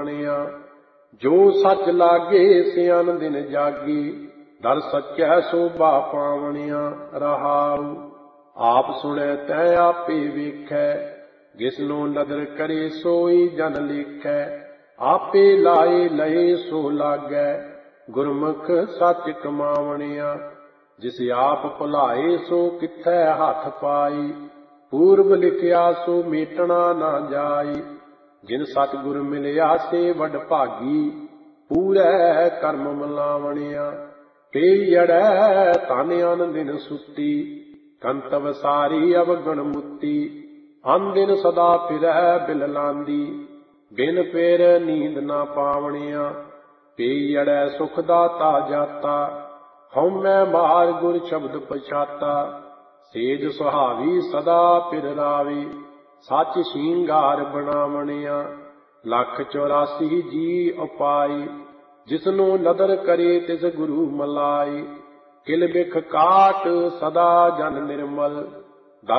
ਕਮਾਵਣਿਆ। ਜੋ ਸੱਚ ਲਾਗੇ ਸਿਆਨ ਦਿਨ ਜਾਗੀ, ਦਰ ਸੱਚੈ ਸੋਭਾ ਪਾਵਣਿਆ। ਰਹਾਉ ਆਪ ਸੁਣੈ ਤੈ ਆਪੇ ਵੇਖੈ, ਜਿਸਨੂੰ ਨਦਰ ਕਰੇ ਸੋਈ ਜਨ ਲੇਖੈ। ਆਪੇ ਲਾਏ ਲਏ ਸੋ ਲਾਗੈ, ਗੁਰਮੁਖ ਸੱਚ ਕਮਾਵਣਿਆ। ਜਿਸ ਆਪ ਭੁਲਾਏ ਸੋ ਕਿੱਥੈ ਹੱਥ ਪਾਈ, ਪੂਰਬ ਲਿਖਿਆ ਸੋ ਮੇਟਣਾ ਨਾ ਜਾਈ। ਜਿਨ ਸਤਿਗੁਰ ਮਿਲਿਆ ਸੇ ਵਡ ਭਾਗੀ, ਪੂਰੈ ਕਰਮ ਮਲਾਵਣਿਆ। ਪਈ ਅੜੈ ਧਨ ਅਨ ਦਿਨ ਸੁੱਤੀ, ਕੰਤਵ ਸਾਰੀ ਅਵਗਣ ਮੁੱਤੀ। ਅਨ ਦਿਨ ਸਦਾ ਫਿਰੈ ਬਿਲ ਲਾਂਦੀ, ਬਿਨ ਪੇਰ ਨੀਂਦ ਨਾ ਪਾਵਣਿਆ। ਪਈ ਅੜੈ ਸੁਖ ਦਾਤਾ ਜਾਤਾ, ਹਉਮੈ ਮਾਰ ਗੁਰ ਸ਼ਬਦ ਪਛਾਤਾ। ਸੇਜ ਸੁਹਾਵੀ ਸਦਾ ਪਿਰ ਰਾਵੀ, ਸੱਚ ਸ਼ਿੰਗਾਰ ਬਣਾਵਣਿਆ। 184 ਜੀ ਉਪਾਈ, ਜਿਸਨੂੰ ਨਦਰ ਕਰੇ ਤਿਸ ਗੁਰੂ ਮਲਾਈ। ਕਿਲ ਬਿਖ ਕਾਟ ਸਦਾ ਜਨ ਨਿਰਮਲ,